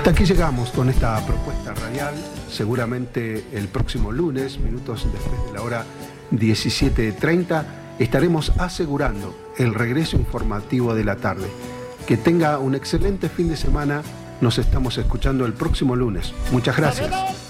Hasta aquí llegamos con esta propuesta radial. Seguramente el próximo lunes, minutos después de la hora 17:30, estaremos asegurando el regreso informativo de la tarde. Que tenga un excelente fin de semana. Nos estamos escuchando el próximo lunes. Muchas gracias.